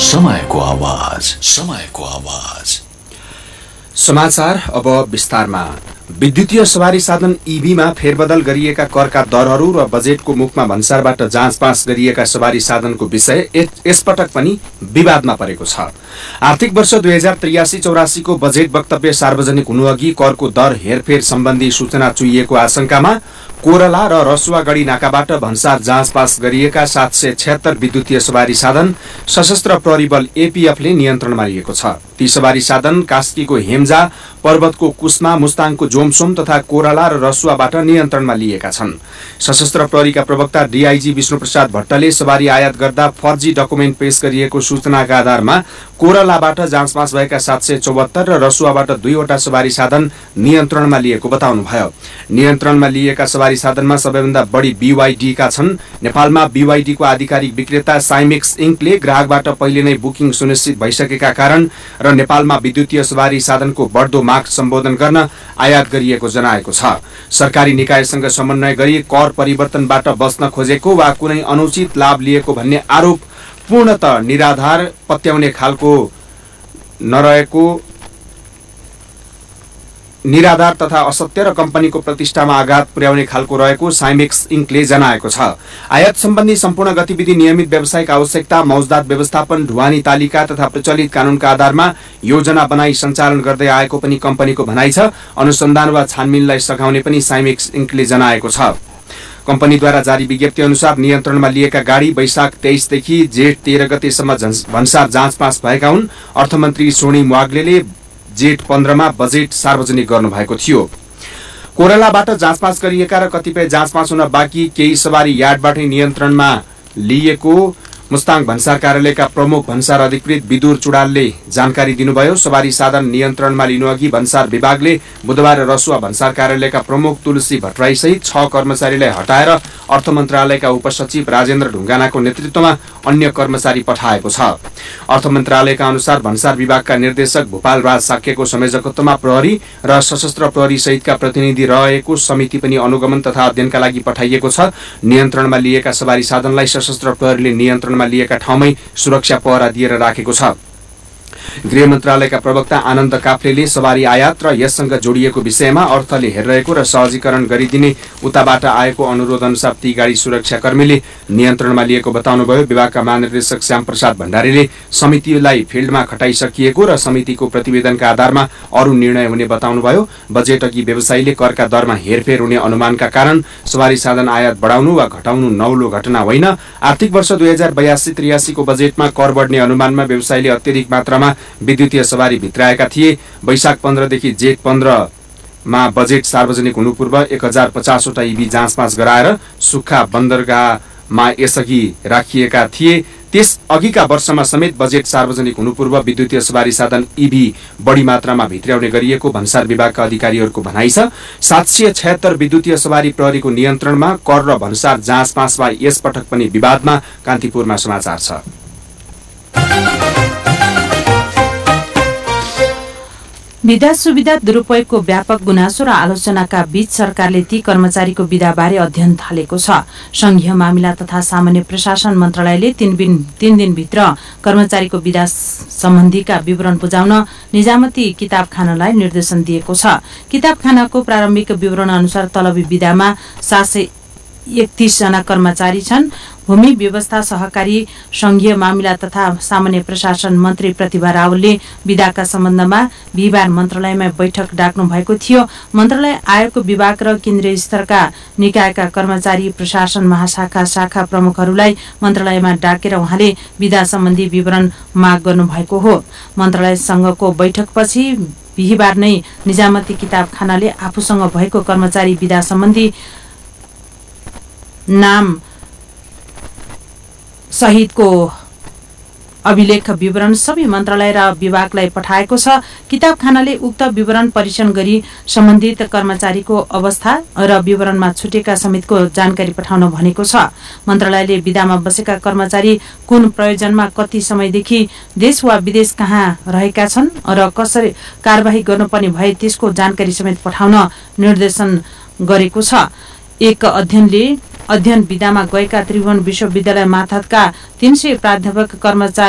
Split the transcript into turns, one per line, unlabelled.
समयको आवाज, समयको आवाज।
समाचार अब विस्तारमा। विद्युतीय सवारी साधन ईभीमा फेरबदल गरिएका करका दरहरू र बजेटको मुखमा भन्सारबाट जाँच पास गरिएका सवारी साधनको विषय यसपटक पनि विवादमा परेको छ। आर्थिक वर्ष 2083-84 को बजेट वक्तव्य सार्वजनिक हुनुअघि करको दर हेरफेर सम्बन्धी सूचना चुइएको आशंकामा कोरला र रसुवागढी नाकाबाट भन्सार जाँच पास गरिएका 776 विद्युतीय सवारी साधन सशस्त्र प्रहरी बल एपीएफले नियन्त्रणमा लिएको छ। ती सवारी साधन कास्कीको हेम्जा, पर्वतको कुस्मा, मुस्ताङको जोमसोम तथा कोरला र रसुवाबाट नियन्त्रणमा लिएका छन्। सशस्त्र प्रहरीका प्रवक्ता डीआईजी विष्णुप्रसाद भट्टले सवारी आयात गर्दा फर्जी डकुमेन्ट पेश गरिएको सूचनाका आधारमा कोरलाबाट जाँच पास भएका 774 र रसुवाबाट 2वटा सवारी साधन नियन्त्रणमा लिएको बताउनुभयो। नियन्त्रणमा लिएका सवारी साधनमा सबैभन्दा बढी BYD का छन्। नेपालमा BYD को आधिकारिक विक्रेता साइमेक्स इन्कले ग्राहकबाट पहिले नै बुकिङ सुनिश्चित भइसकेका कारण र नेपालमा विद्युतीय सवारी साधनको बढ्दो माग सम्बोधन गर्न आयात गरिएको जनाएको छ। सरकारी निकायसँग समन्वय गरी कर परिवर्तनबाट बच्न खोजेको वा कुनै अनुचित लाभ लिएको भन्ने आरोप पूर्णतः निराधार, पत्याउने खालको नरहेको, निराधार तथा असत्य र कम्पनीको प्रतिष्ठामा आघात पुर्याउने खालको रहेको साइमेक्स इन्कले जनाएको छ। आयात सम्बन्धी सम्पूर्ण गतिविधि नियमित व्यावसायिक आवश्यकता, मौजदात व्यवस्थापन, ढुवानी तालिका तथा प्रचलित कानूनका आधारमा योजना बनाई सञ्चालन गर्दै आएको पनि कम्पनीको भनाइ छ। अनुसन्धान वा छानबिनलाई सघाउने पनि साइमेक्स इन्कले जनाएको छ। कम्पनीद्वारा जारी विज्ञप्ति अनुसार नियन्त्रणमा लिएका गाडी वैशाख 23 देखि जेठ 13 गतेसम्म भन्सार जाँच पास भएका हुन्। अर्थमन्त्री स्वर्णिम वाग्लेले जेठ 15 मा बजेट सार्वजनिक गर्नुभएको थियो। कोरलाबाट जाँच पास गरिएका र कतिपय जाँच पास हुन बाँकी केही सवारी यार्डबाटै नियन्त्रणमा लिएको मुस्ताङ भन्सार कार्यालयका प्रमुख भन्सार अधिकृत विदुर चुडालले जानकारी दिनुभयो। सवारी साधन नियन्त्रणमा लिनुअघि भन्सार विभागले बुधबार रसुवा भन्सार कार्यालयका प्रमुख तुलसी भट्टराई सहित 6 कर्मचारीलाई हटाएर अर्थ मन्त्रालयका उपसचिव राजेन्द्र ढुङ्गानाको नेतृत्वमा अन्य कर्मचारी पठाएको छ। अर्थ मन्त्रालयका अनुसार भन्सार विभागका निर्देशक भूपाल राज साक्यको संयोजकत्वमा प्रहरी र सशस्त्र प्रहरी सहितका प्रतिनिधि रहेको समिति पनि अनुगमन तथा अध्ययनका लागि पठाइएको छ। नियन्त्रणमा लिएका सवारी साधनलाई सशस्त्र प्रहरीले नियन्त्रणमा लिएका ठाउँमै सुरक्षा पहरा दिएर राखेको छ। गृह मन्त्रालयका प्रवक्ता आनन्द काफ्लेले सवारी आयात र यससँग जोडिएको विषयमा अर्थले हेरिरहेको र सहजीकरण गरिदिने उताबाट आएको अनुरोध अनुसार ती गाडी सुरक्षाकर्मीले नियन्त्रणमा लिएको बताउनुभयो। विभागका महानिर्देशक श्याम प्रसाद भण्डारीले समितिलाई फिल्डमा खटाइसकिएको र समितिको प्रतिवेदनका आधारमा अरू निर्णय हुने बताउनुभयो। बजेट अघि व्यवसायीले करका दरमा हेरफेर हुने अनुमानका कारण सवारी साधन आयात बढाउनु वा घटाउनु नौलो घटना होइन। आर्थिक वर्ष 2082-83 को बजेटमा कर बढ्ने अनुमानमा व्यवसायीले अत्यधिक मात्रामा विद्युतीय सवारी भित्राएका थिए। वैशाख 15 देखि जेठ 15 मा बजेट सार्वजनिक हुनु पूर्व 1050 वटा ईभी जाँच पास गराएर सुक्खा बन्दरगाहमा यसअघि राखिएका थिए। त्यस अघिका वर्षमा समेत बजेट सार्वजनिक हुनु पूर्व विद्युतीय सवारी साधन ईभी बढी मात्रामा भित्र्याउने गरिएको भन्सार विभागका अधिकारीहरूको भनाइ छ। 776 विद्युतीय सवारी प्रहरीको नियन्त्रणमा कर र भन्सार जाँच पासमा यसपटक पनि विवादमा। कान्तिपुरमा समाचार छ।
विधा सुविधा दुरूपयोगको व्यापक गुनासो र आलोचनाका बीच सरकारले ती कर्मचारीको विधाबारे अध्ययन थालेको छ। संघीय मामिला तथा सामान्य प्रशासन मन्त्रालयले 3 दिनभित्र कर्मचारीको विधा सम्बन्धीका विवरण बुझाउन निजामती किताबखानालाई निर्देशन दिएको छ। किताबखानाको प्रारम्भिक विवरण अनुसार तलबी विधामा 731 जना कर्मचारी छन्। भूमि व्यवस्था सहकारी संघीय मामिला तथा सामान्य प्रशासन मन्त्री प्रतिभा रावलले विधाका सम्बन्धमा बिहिबार मन्त्रालयमा बैठक डाक्नु भएको थियो। मन्त्रालय आयोगको विभाग र केन्द्रीय स्तरका निकायका कर्मचारी प्रशासन महाशाखा शाखा प्रमुखहरूलाई मन्त्रालयमा डाकेर उहाँले विधा सम्बन्धी विवरण माग गर्नुभएको हो। मन्त्रालयसँगको बैठकपछि बिहिबार नै निजामती किताबखानाले आफूसँग भएको कर्मचारी विधा सम्बन्धी नाम सहितको अभिलेख विवरण सबै मन्त्रालय र विभागलाई पठाएको छ। किताबखानाले उक्त विवरण परीक्षण गरी सम्बन्धित कर्मचारीको अवस्था र विवरणमा छुटेका समेतको जानकारी पठाउन भनेको छ। मन्त्रालयले विधामा बसेका कर्मचारी कुन प्रयोजनमा कति समयदेखि देश वा विदेश कहाँ रहेका छन् र कसरी कारबाही गर्नुपर्ने भए त्यसको जानकारी समेत पठाउन निर्देशन गरेको छ। एक अध्ययन विधामा गएका त्रिभुवन विश्वविद्यालय माथतका 300 प्राध्यापक कर्मचारी